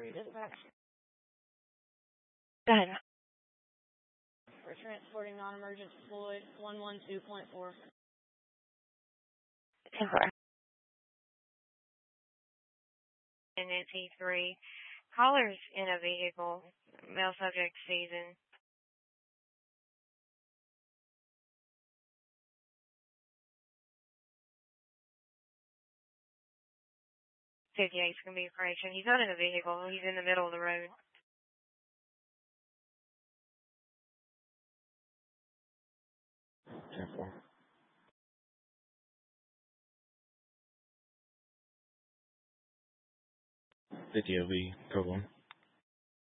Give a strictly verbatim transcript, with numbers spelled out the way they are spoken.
Dispatch. Go ahead. We're transporting non-emergent fluid one one two point four. ten four. And it's E three. Caller's in a vehicle. Male subject season. fifty-eight's going to be a correction. He's not in a vehicle. He's in the middle of the road. ten four. fifty O B, code one.